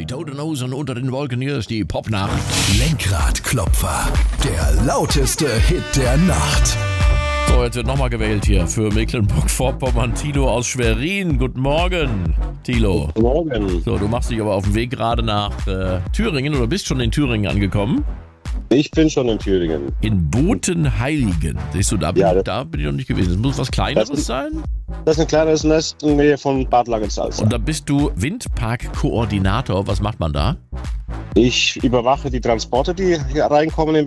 Toten Hosen unter den Wolken, hier ist die Popnacht. Lenkradklopfer, der lauteste Hit der Nacht. So, jetzt wird nochmal gewählt hier für Mecklenburg-Vorpommern. Thilo aus Schwerin. Guten Morgen, Thilo. Guten Morgen. So, du machst dich aber auf dem Weg gerade nach Thüringen oder bist schon in Thüringen angekommen? Ich bin schon in Thüringen. In Botenheiligen. Siehst du, da bin ich noch nicht gewesen. Das muss was Kleineres sein? Das ist ein kleines Nest in der Nähe von Bad Langensalza. Und da bist du Windpark-Koordinator. Was macht man da? Ich überwache die Transporte, die hier reinkommen im